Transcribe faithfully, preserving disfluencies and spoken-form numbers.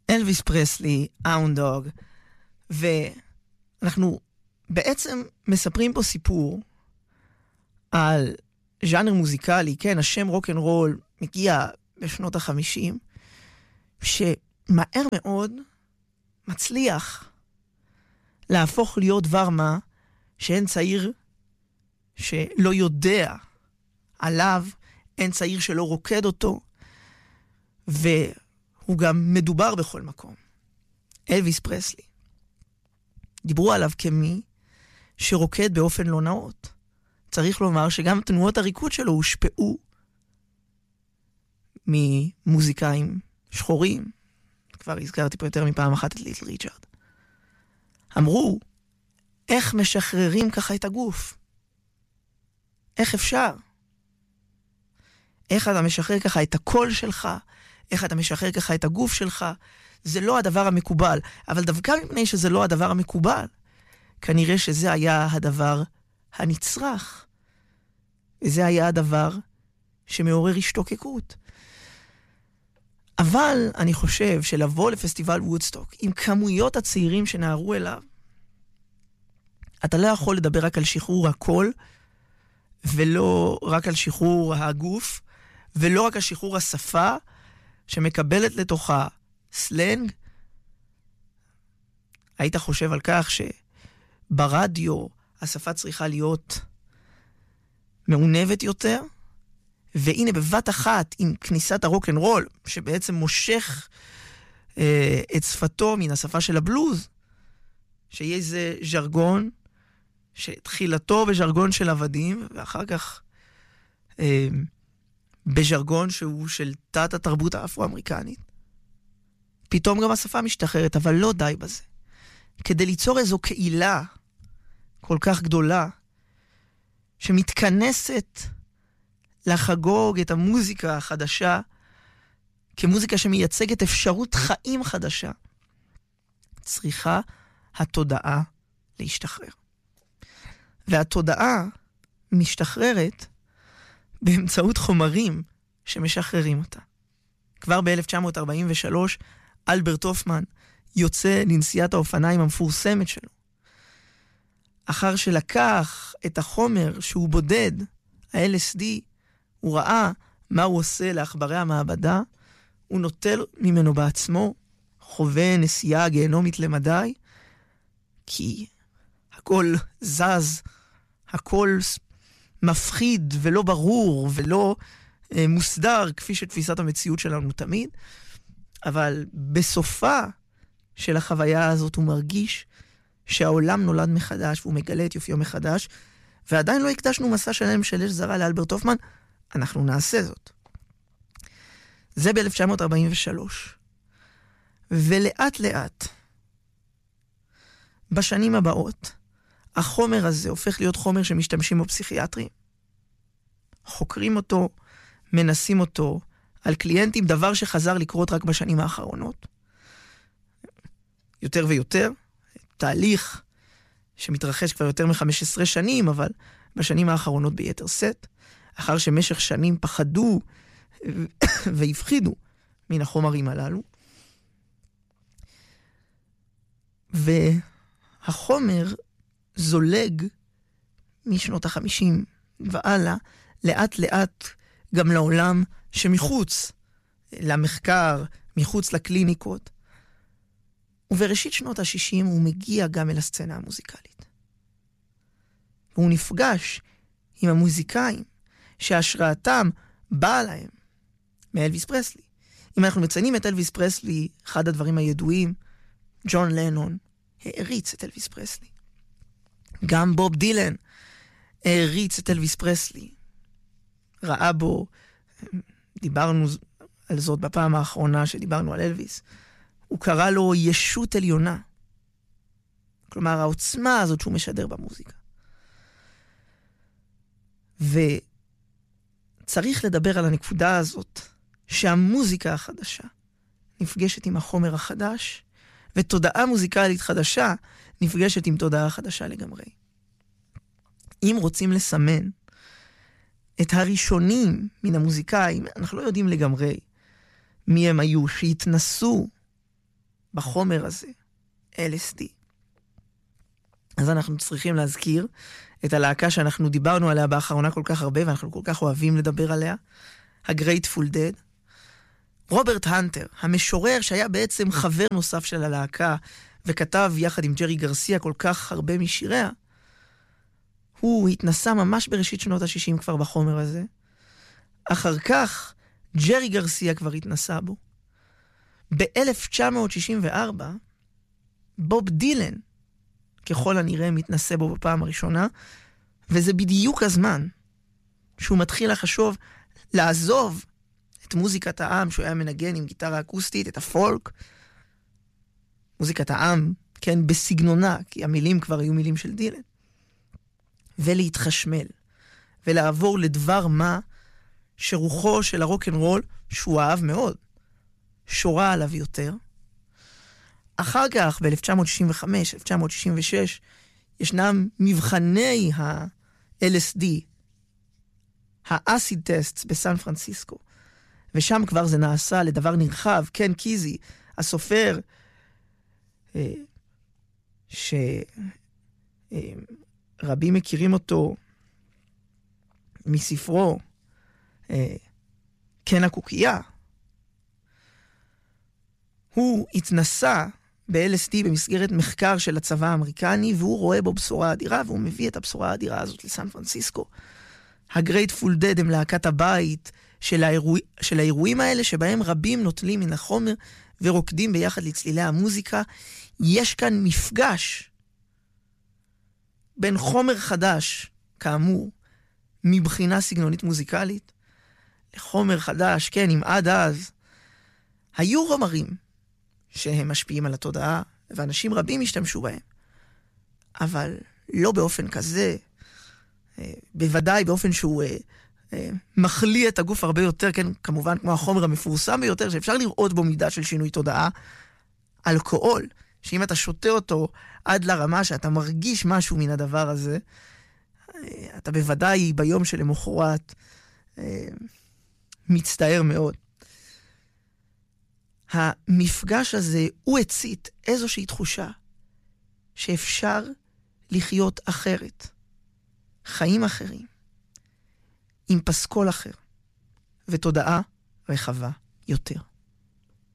אלוויס פרסלי, האונד דוג, ואנחנו בעצם מספרים פה סיפור על ז'אנר מוזיקלי, כן, השם רוק אנד רול מגיע בשנות החמישים, שמהר מאוד מצליח להפוך להיות דבר מה שאין צעיר שלא יודע עליו, אין צעיר שלא רוקד אותו, והוא גם מדובר בכל מקום. אלוויס פרסלי. דיברו עליו כמי שרוקד באופן לא נאות. צריך לומר שגם תנועות הריקוד שלו הושפעו ממוזיקאים שחורים. כבר הזכרתי פה יותר מפעם אחת את ליטל ריצ'רד. אמרו, איך משחררים ככה את הגוף? איך אפשר? איך אתה משחרר ככה את הקול שלך? איך אתה משחרר ככה את הגוף שלך? זה לא הדבר המקובל. אבל דווקא מפני שזה לא הדבר המקובל, כנראה שזה היה הדבר הנצרך. וזה היה הדבר שמעורר השתוקקות. אבל אני חושב שלבוא לפסטיבל וודסטוק עם כמויות הצעירים שנערו אליו, אתה לא יכול לדבר רק על שחרור הקול, ולא רק על שחרור הגוף, ולא רק על שחרור השפה, שמקבלת לתוכה סלנג. היית חושב על כך שברדיו השפה צריכה להיות מעונבת יותר, והנה בבת אחת עם כניסת הרוק אנד רול, שבעצם מושך אה, את שפתו מן השפה של הבלוז, שיהיה איזה ז'רגון, שתחילתו בז'רגון של עבדים, ואחר כך אה, בז'רגון שהוא של תת התרבות האפרו-אמריקנית. פתאום גם השפה משתחררת, אבל לא די בזה. כדי ליצור איזו קהילה כל כך גדולה, שמתכנסת לחגוג את המוזיקה החדשה, כמוזיקה שמייצגת אפשרות חיים חדשה, צריכה התודעה להשתחרר. והתודעה משתחררת באמצעות חומרים שמשחררים אותה. כבר ב-אלף תשע מאות ארבעים ושלוש, אלברט הופמן יוצא לנסיעת האופניים המפורסמת שלו. אחר שלקח את החומר שהוא בודד, ה-אל אס די, הוא ראה מה הוא עושה לעכברי המעבדה, הוא נוטל ממנו בעצמו, חווה נסיעה גיהנומית למדי, כי הכל זז, הכל מפחיד ולא ברור ולא אה, מוסדר, כפי שתפיסת המציאות שלנו תמיד, אבל בסופה של החוויה הזאת הוא מרגיש שהעולם נולד מחדש, והוא מגלה את יופיו מחדש, ועדיין לא הקדשנו מסע שלם של אש זרה לאלברט הופמן, אנחנו נעשה זאת. זה ב-אלף תשע מאות ארבעים ושלוש. ולאט לאט, בשנים הבאות, החומר הזה הופך להיות חומר שמשתמשים בו פסיכיאטרים. חוקרים אותו, מנסים אותו על קליינטים, דבר שחזר לקרות רק בשנים האחרונות. יותר ויותר, תהליך שמתרחש כבר יותר מ-חמש עשרה שנים, אבל בשנים האחרונות ביתר סט, אחר שמשך שנים פחדו והפחידו מן החומרים הללו. והחומר זולג משנות החמישים ועלה, לאט לאט גם לעולם שמחוץ למחקר, מחוץ לקליניקות. ובראשית שנות ה-שישים הוא מגיע גם אל הסצנה המוזיקלית. והוא נפגש עם המוזיקאים שהשראתם באה להם מאלוויס פרסלי. אם אנחנו מציינים את אלוויס פרסלי, אחד הדברים הידועים, ג'ון לנון העריץ את אלוויס פרסלי. גם בוב דילן העריץ את אלוויס פרסלי. ראה בו, דיברנו על זאת בפעם האחרונה שדיברנו על אלוויס, הוא קרא לו ישות עליונה. כלומר, העוצמה הזאת שהוא משדר במוזיקה. וצריך לדבר על הנקודה הזאת, שהמוזיקה החדשה נפגשת עם החומר החדש, ותודעה מוזיקלית חדשה נפגשת עם תודעה חדשה לגמרי. אם רוצים לסמן את הראשונים מן המוזיקאים, אנחנו לא יודעים לגמרי מי הם היו, שהתנסו בחומר הזה, אל אס די. אז אנחנו צריכים להזכיר את הלהקה שאנחנו דיברנו עליה באחרונה כל כך הרבה, ואנחנו כל כך אוהבים לדבר עליה, ה-Grateful Dead. רוברט הנטר, המשורר שהיה בעצם חבר נוסף של הלהקה, וכתב יחד עם ג'רי גרסיה כל כך הרבה משיריה, הוא התנסה ממש בראשית שנות ה-שישים כבר בחומר הזה. אחר כך, ג'רי גרסיה כבר התנסה בו. ב-אלף תשע מאות שישים וארבע, בוב דילן, ככל הנראה, מתנסה בו בפעם הראשונה, וזה בדיוק הזמן שהוא מתחיל לחשוב לעזוב את מוזיקת העם, שהוא היה מנגן עם גיטרה אקוסטית, את הפולק, מוזיקת העם, כן, בסגנונה, כי המילים כבר היו מילים של דילן, ולהתחשמל, ולעבור לדבר מה שרוחו של הרוק'נ'רול, שהוא אהב מאוד, שורה עליו יותר. אחר כך, ב-אלף תשע מאות שישים וחמש, אלף תשע מאות שישים ושש, ישנם מבחני ה-אל אס די, האסיד טסט בסן פרנסיסקו, ושם כבר זה נעשה לדבר נרחב. קן קיזי, הסופר, אה, שרבים אה, מכירים אותו מספרו, אה, קן הקוקייה, הוא התנסה ב-אל אס די במסגרת מחקר של הצבא האמריקני, והוא רואה בו בשורה אדירה, והוא מביא את הבשורה האדירה הזאת לסן פרנסיסקו. ה-Grateful Dead הם להקת הבית של, האירוע... של האירועים האלה, שבהם רבים נוטלים מן החומר ורוקדים ביחד לצלילי המוזיקה. יש כאן מפגש בין חומר חדש, כאמור, מבחינה סגנונית מוזיקלית, לחומר חדש, כן, אם עד אז היו חומרים שהם משפיעים על התודעה, ואנשים רבים השתמשו בהם, אבל לא באופן כזה, בוודאי באופן שהוא מחליא את הגוף הרבה יותר, כן, כמובן כמו החומר המפורסם ביותר, שאפשר לראות בו מידה של שינוי תודעה, אלכוהול, שאם אתה שותה אותו עד לרמה שאתה מרגיש משהו מן הדבר הזה, אתה בוודאי ביום שלמחרת מצטער מאוד. המפגש הזה הוא הצית איזושהי תחושה שאפשר לחיות אחרת, חיים אחרים, עם פסקול אחר, ותודעה רחבה יותר.